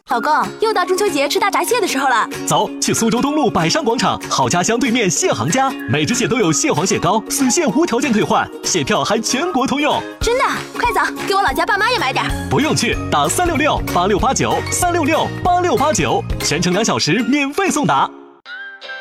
老公，又到中秋节吃大闸蟹的时候了。 走，去苏州东路百商广场好家乡对面蟹行家，每只蟹都有蟹黄蟹膏，死蟹无条件退换，蟹票还全国通用。 真的？快走，给我老家爸妈也买点。 不用去，打3668689，3668689，全程2小时免费送达。